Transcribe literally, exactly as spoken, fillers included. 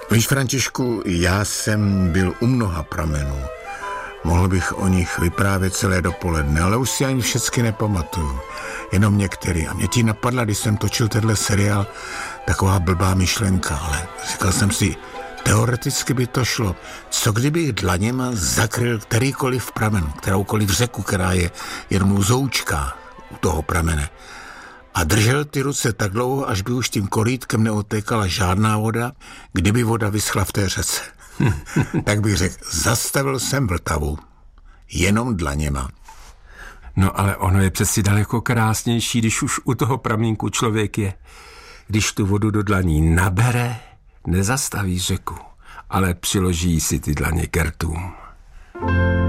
Víš, Františku, já jsem byl u mnoha pramenů. Mohl bych o nich vyprávět celé dopoledne, ale už si ani všechny nepamatuju. Jenom některý. A mě ti napadla, když jsem točil tenhle seriál, taková blbá myšlenka, ale říkal jsem si, teoreticky by to šlo. Co kdybych dlaněma zakryl kterýkoliv pramen, kteroukoliv řeku, která je jenom uzoučká u toho pramene. A držel ty ruce tak dlouho, až by už tím korýtkem neotékala žádná voda, kdyby voda vyschla v té řece. Tak bych řekl, zastavil jsem Vltavu. Jenom dlaněma. No ale ono je přeci daleko krásnější, když už u toho pramínku člověk je. Když tu vodu do dlaní nabere, nezastaví řeku, ale přiloží si ty dlaně k rtům.